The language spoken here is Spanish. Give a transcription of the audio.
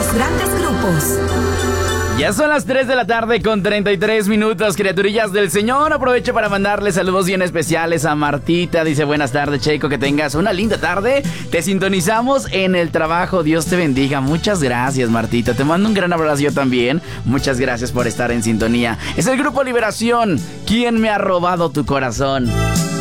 los grandes grupos. Ya son las 3 de la tarde con 33 minutos, criaturillas del Señor. Aprovecho para mandarle saludos bien especiales a Martita. Dice, buenas tardes, Checo, que tengas una linda tarde. Te sintonizamos en el trabajo. Dios te bendiga. Muchas gracias, Martita. Te mando un gran abrazo yo también. Muchas gracias por estar en sintonía. Es el Grupo Liberación. ¿Quién me ha robado tu corazón?